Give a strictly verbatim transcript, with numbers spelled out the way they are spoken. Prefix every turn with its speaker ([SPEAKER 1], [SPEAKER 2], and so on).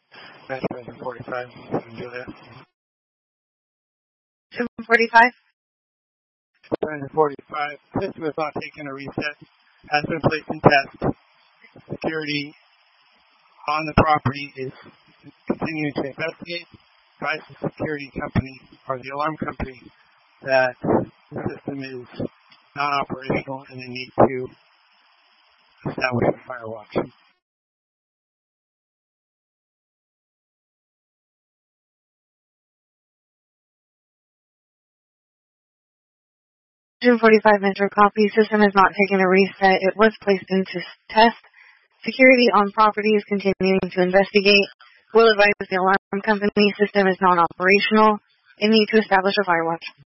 [SPEAKER 1] seven forty-five, Julia.
[SPEAKER 2] seven forty-five?
[SPEAKER 1] seven forty-five. System is not taking a reset. Has been placed in test. Security on the property is continuing to investigate. Advise the security company or the alarm company that the system is non-operational and they need to establish a fire watch.
[SPEAKER 2] June forty-five, Metro copy. System is not taking a reset. It was placed into test. Security on property is continuing to investigate. Will advise the alarm company system is non-operational and need to establish a fire watch.